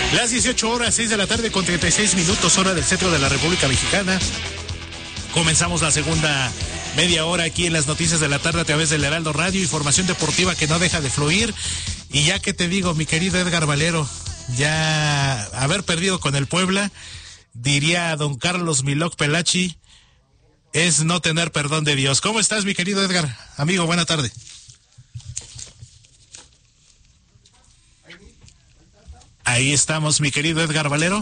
Las 18 horas, 6 de la tarde con 36 minutos, hora del centro de la República Mexicana. Comenzamos la segunda media hora aquí en las noticias de la tarde a través del Heraldo Radio, información deportiva que no deja de fluir. Y ya que te digo, mi querido Edgar Valero, ya haber perdido con el Puebla, diría don Carlos Milok Pelachi, es no tener perdón de Dios. ¿Cómo estás, mi querido Edgar? Amigo, buena tarde. Ahí estamos, mi querido Edgar Valero.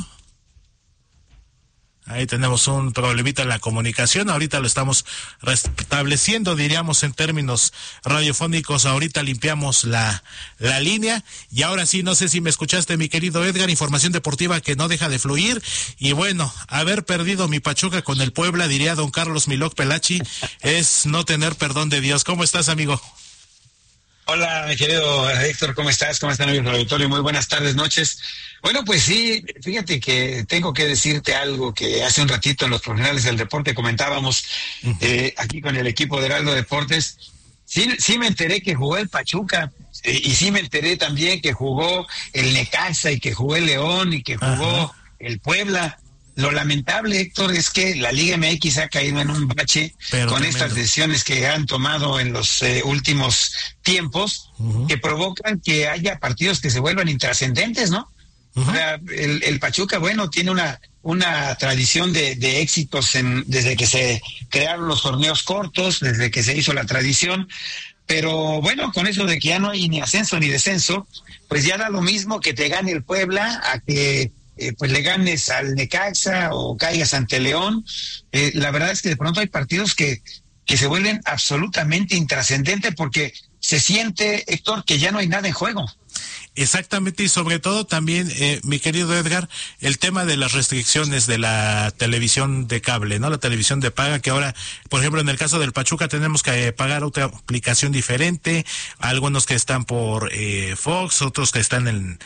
Ahí tenemos un problemita en la comunicación, ahorita lo estamos restableciendo, diríamos en términos radiofónicos, ahorita limpiamos la línea, y ahora sí, no sé si me escuchaste, mi querido Edgar, información deportiva que no deja de fluir, y bueno, haber perdido mi Pachuca con el Puebla, diría don Carlos Milok Pelachi, es no tener perdón de Dios. ¿Cómo estás, amigo? Hola, mi querido Héctor, ¿cómo estás? ¿Cómo están, amigos del auditorio? Muy buenas tardes, noches. Bueno, pues sí, fíjate que tengo que decirte algo que hace un ratito en los profesionales del deporte comentábamos aquí con el equipo de Heraldo Deportes. Sí me enteré que jugó el Pachuca y sí me enteré también que jugó el Necaxa y que jugó el León y que jugó el Puebla. Lo lamentable, Héctor, es que la Liga MX ha caído en un bache con estas decisiones que han tomado en los últimos tiempos, que provocan que haya partidos que se vuelvan intrascendentes, ¿no? O sea, el Pachuca, bueno, tiene una tradición de éxitos desde que se crearon los torneos cortos, desde que se hizo la tradición, pero bueno, con eso de que ya no hay ni ascenso ni descenso, pues ya da lo mismo que te gane el Puebla a que pues le ganes al Necaxa o caigas ante León. La verdad es que de pronto hay partidos que se vuelven absolutamente intrascendentes porque se siente, Héctor, que ya no hay nada en juego. Exactamente, y sobre todo también, mi querido Edgar, el tema de las restricciones de la televisión de cable, ¿no? La televisión de paga, que ahora, por ejemplo, en el caso del Pachuca tenemos que pagar otra aplicación diferente, algunos que están por Fox, otros que están en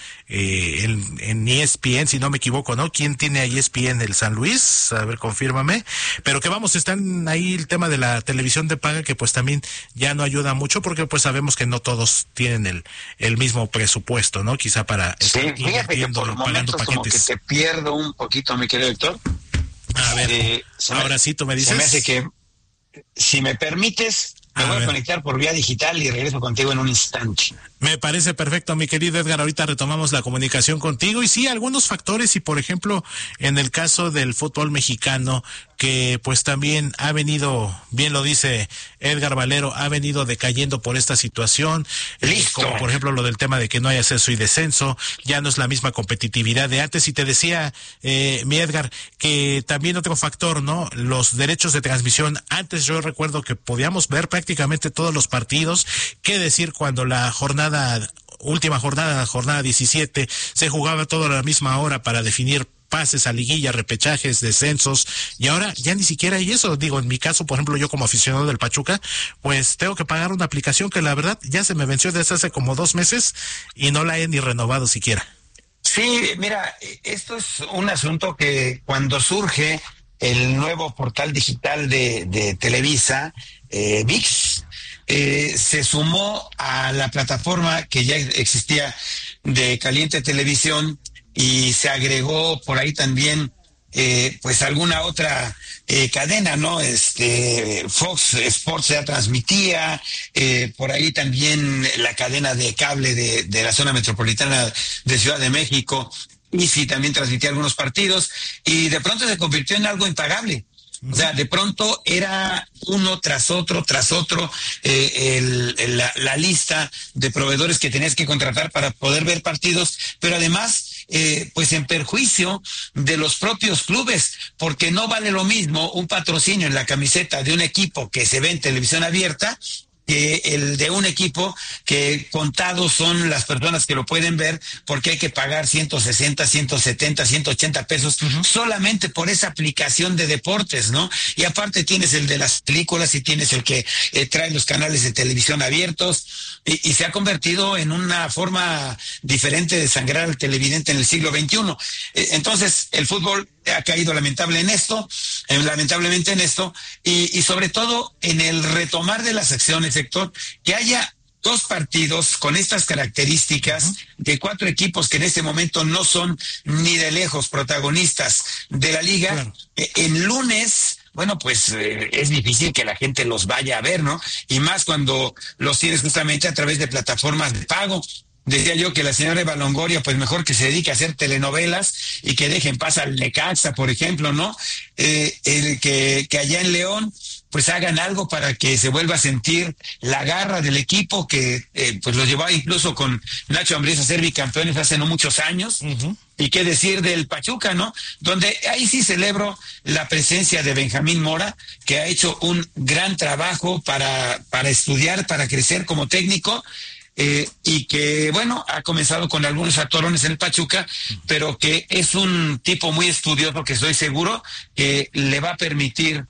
ESPN, si no me equivoco, ¿no? ¿Quién tiene a ESPN? ¿El San Luis? A ver, confírmame. Pero que vamos, están ahí el tema de la televisión de paga, que pues también ya no ayuda mucho, porque pues sabemos que no todos tienen el mismo presupuesto, ¿no? Quizá para sí, fíjate que por momentos como que te pierdo un poquito, mi querido Héctor. A ver, ahora sí tú me dices. Se me hace que, si me permites, me voy a conectar por vía digital y regreso contigo en un instante. Me parece perfecto, mi querido Edgar. Ahorita retomamos la comunicación contigo. Y sí, algunos factores, y por ejemplo, en el caso del fútbol mexicano, que pues también ha venido, bien lo dice Edgar Valero, ha venido decayendo por esta situación, como por ejemplo lo del tema de que no hay ascenso y descenso, ya no es la misma competitividad de antes. Y te decía, mi Edgar, que también otro factor, ¿no? Los derechos de transmisión. Antes yo recuerdo que podíamos ver prácticamente todos los partidos. ¿Qué decir cuando la última jornada 17, se jugaba todo a la misma hora para definir pases a liguilla, repechajes, descensos, y ahora ya ni siquiera hay eso? Digo, en mi caso, por ejemplo, yo como aficionado del Pachuca, pues tengo que pagar una aplicación que la verdad ya se me venció desde hace como 2 meses y no la he ni renovado siquiera. Sí, mira, esto es un asunto que cuando surge el nuevo portal digital de Televisa, ViX, se sumó a la plataforma que ya existía de Caliente Televisión y se agregó por ahí también pues alguna otra cadena, ¿no? Fox Sports ya transmitía, por ahí también la cadena de cable de la zona metropolitana de Ciudad de México, y sí también transmitía algunos partidos, y de pronto se convirtió en algo impagable. O sea, de pronto era uno tras otro, la lista de proveedores que tenías que contratar para poder ver partidos, pero además, pues en perjuicio de los propios clubes, porque no vale lo mismo un patrocinio en la camiseta de un equipo que se ve en televisión abierta que el de un equipo que contados son las personas que lo pueden ver, porque hay que pagar 160, 170, 180 pesos solamente por esa aplicación de deportes, ¿no? Y aparte tienes el de las películas y tienes el que trae los canales de televisión abiertos, y se ha convertido en una forma diferente de sangrar al televidente en el siglo XXI. Entonces, el fútbol ha caído lamentablemente en esto, y sobre todo en el retomar de las acciones, Héctor, que haya dos partidos con estas características de cuatro equipos que en este momento no son ni de lejos protagonistas de la liga, Claro. En lunes, bueno, pues es difícil que la gente los vaya a ver, ¿no? Y más cuando los tienes justamente a través de plataformas de pago. Decía yo que la señora Eva Longoria, pues mejor que se dedique a hacer telenovelas y que dejen paz al Necaxa, por ejemplo, ¿no? Que allá en León pues hagan algo para que se vuelva a sentir la garra del equipo que pues los llevaba incluso con Nacho Ambriz a ser bicampeones hace no muchos años. Y qué decir del Pachuca, ¿no? Donde ahí sí celebro la presencia de Benjamín Mora, que ha hecho un gran trabajo para estudiar, para crecer como técnico. Y que, bueno, ha comenzado con algunos atorones en el Pachuca, pero que es un tipo muy estudioso que estoy seguro que le va a permitir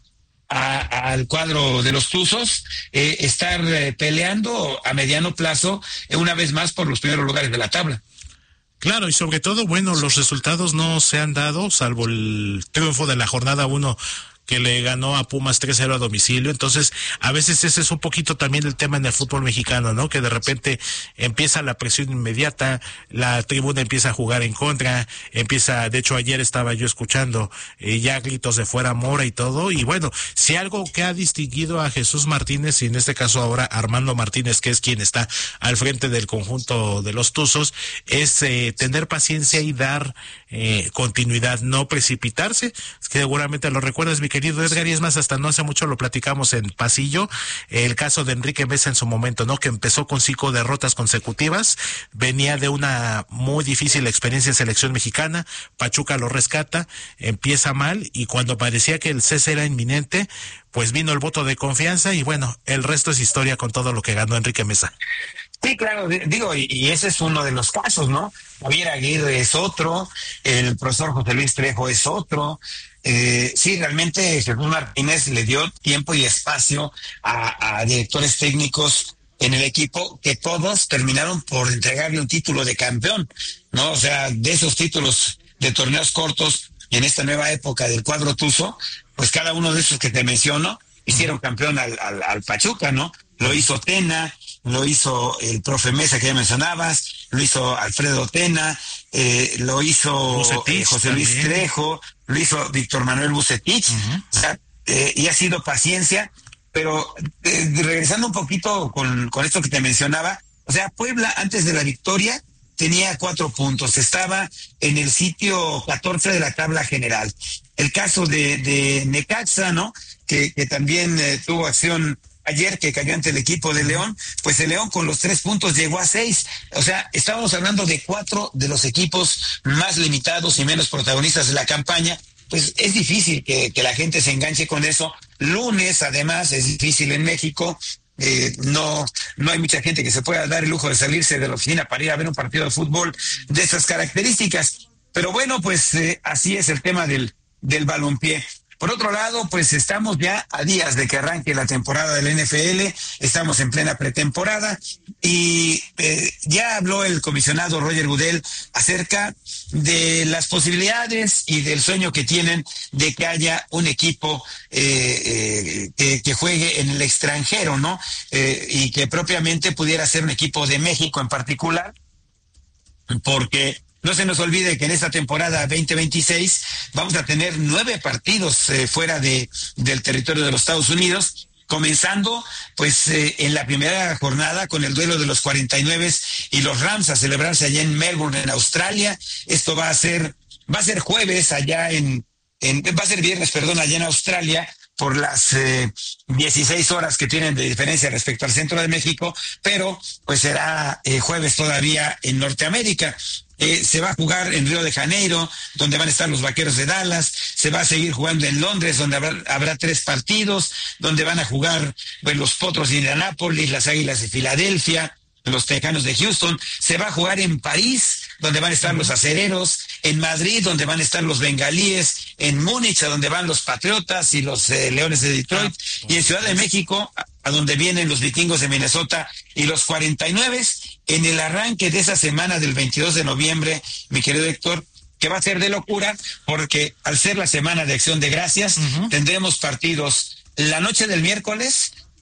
al cuadro de los Tuzos estar peleando a mediano plazo una vez más por los primeros lugares de la tabla. Claro, y sobre todo, bueno, los resultados no se han dado, salvo el triunfo de la jornada 1 que le ganó a Pumas 3-0 a domicilio. Entonces, a veces ese es un poquito también el tema en el fútbol mexicano, ¿no? Que de repente empieza la presión inmediata, la tribuna empieza a jugar en contra, de hecho ayer estaba yo escuchando ya gritos de fuera Mora y todo, y bueno, si algo que ha distinguido a Jesús Martínez, y en este caso ahora Armando Martínez, que es quien está al frente del conjunto de los Tuzos, es tener paciencia y dar continuidad, no precipitarse, que seguramente lo recuerdas, mi querido Edgar, y es más, hasta no hace mucho lo platicamos en pasillo, el caso de Enrique Mesa en su momento, ¿no? Que empezó con 5 derrotas consecutivas, venía de una muy difícil experiencia en selección mexicana, Pachuca lo rescata, empieza mal, y cuando parecía que el cese era inminente, pues vino el voto de confianza, y bueno, el resto es historia con todo lo que ganó Enrique Mesa. Sí, claro, digo, y ese es uno de los casos, ¿no? Javier Aguirre es otro, el profesor José Luis Trejo es otro. Sí, realmente Jesús Martínez le dio tiempo y espacio a directores técnicos en el equipo que todos terminaron por entregarle un título de campeón, ¿no? O sea, de esos títulos de torneos cortos en esta nueva época del cuadro Tuzo, pues cada uno de esos que te menciono hicieron campeón al Pachuca, ¿no? Lo hizo Tena, lo hizo el profe Mesa que ya mencionabas, lo hizo Alfredo Tena, lo hizo Bucetich, José Luis también. Trejo, lo hizo Víctor Manuel Bucetich, o sea, y ha sido paciencia, pero regresando un poquito con esto que te mencionaba, o sea, Puebla antes de la victoria tenía 4 puntos, estaba en el sitio 14 de la tabla general. El caso de Necaxa, ¿no? Que también tuvo acción ayer, que cayó ante el equipo de León, pues el León con los 3 puntos llegó a 6. O sea, estábamos hablando de 4 de los equipos más limitados y menos protagonistas de la campaña. Pues es difícil que la gente se enganche con eso. Lunes, además, es difícil en México. No hay mucha gente que se pueda dar el lujo de salirse de la oficina para ir a ver un partido de fútbol de esas características. Pero bueno, pues así es el tema del balompié. Por otro lado, pues estamos ya a días de que arranque la temporada del NFL, estamos en plena pretemporada y ya habló el comisionado Roger Goodell acerca de las posibilidades y del sueño que tienen de que haya un equipo que juegue en el extranjero, ¿no? Y que propiamente pudiera ser un equipo de México en particular, porque no se nos olvide que en esta temporada 2026 vamos a tener 9 partidos fuera del territorio de los Estados Unidos, comenzando pues en la primera jornada con el duelo de los 49 y los Rams a celebrarse allá en Melbourne, en Australia. Esto va a ser jueves allá va a ser viernes, perdón, allá en Australia, por las 16 horas que tienen de diferencia respecto al centro de México, pero pues será jueves todavía en Norteamérica. Se va a jugar en Río de Janeiro, donde van a estar los Vaqueros de Dallas, se va a seguir jugando en Londres, donde habrá 3 partidos, donde van a jugar pues, los Potros de Indianápolis, las Águilas de Filadelfia, los Tejanos de Houston, se va a jugar en París, donde van a estar los Acereros, en Madrid, donde van a estar los Bengalíes, en Múnich, a donde van los Patriotas y los Leones de Detroit, y en Ciudad de México, a donde vienen los Vikingos de Minnesota y los 49, en el arranque de esa semana del 22 de noviembre, mi querido Héctor, que va a ser de locura, porque al ser la semana de Acción de Gracias, tendremos partidos la noche del miércoles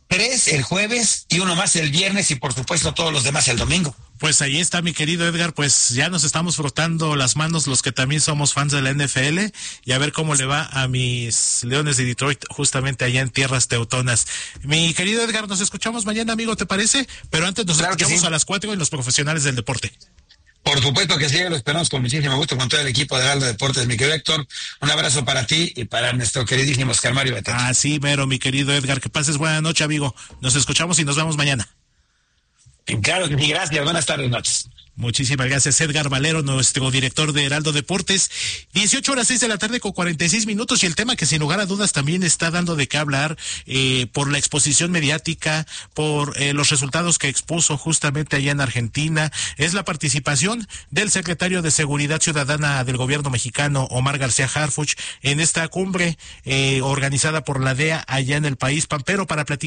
3 el jueves y uno más el viernes y por supuesto todos los demás el domingo. Pues ahí está, mi querido Edgar, pues ya nos estamos frotando las manos los que también somos fans de la NFL y a ver cómo le va a mis Leones de Detroit justamente allá en tierras teutonas. Mi querido Edgar, nos escuchamos mañana, amigo, ¿te parece? Pero antes nos escuchamos a las 4 en Los Profesionales del Deporte. Por supuesto que sí, lo esperamos con muchísimo gusto con todo el equipo de Heraldo Deportes, mi querido Héctor. Un abrazo para ti y para nuestro queridísimo Oscar Mario Beteta. Ah, sí, mero, mi querido Edgar, que pases buena noche, amigo. Nos escuchamos y nos vemos mañana. Claro que sí, gracias. Buenas tardes, noches. Muchísimas gracias, Edgar Valero, nuestro director de Heraldo Deportes. 18:06 p.m. con 46 minutos y el tema que sin lugar a dudas también está dando de qué hablar por la exposición mediática, por los resultados que expuso justamente allá en Argentina, es la participación del secretario de Seguridad Ciudadana del gobierno mexicano, Omar García Harfuch, en esta cumbre organizada por la DEA allá en el país pampero para platicar